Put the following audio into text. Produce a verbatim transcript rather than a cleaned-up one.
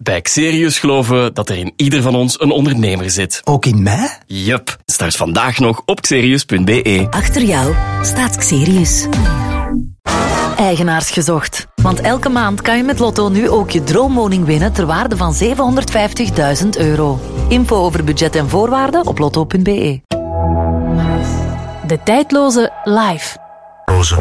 Bij Xerius geloven we dat er in ieder van ons een ondernemer zit. Ook in mij? Yup. Start vandaag nog op xerius punt be. Achter jou staat Xerius. Eigenaars gezocht. Want elke maand kan je met Lotto nu ook je droomwoning winnen ter waarde van zevenhonderdvijftigduizend euro. Info over budget en voorwaarden op lotto punt be. De tijdloze live.